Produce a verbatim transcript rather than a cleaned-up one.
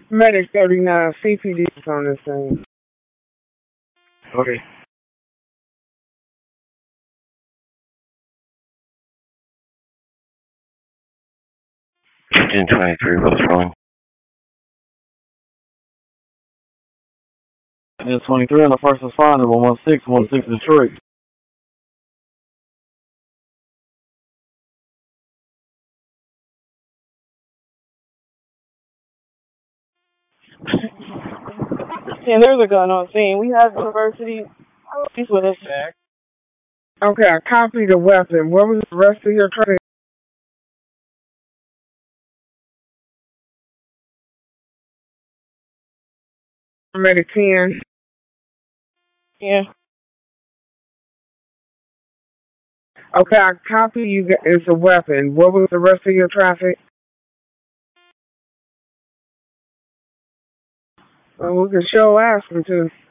Medic thirty-nine, C P D is on this thing. Okay. fifteen twenty-three, what's wrong? fifteen twenty-three on the first responder, one one six, one six Detroit. Yeah, there's a gun on scene. We have diversity. He's with us. Okay, I copied the weapon. What was the rest of your training? Medic ten. Yeah. Okay, I copy you as a weapon. What was the rest of your traffic? Well, we can show asking to.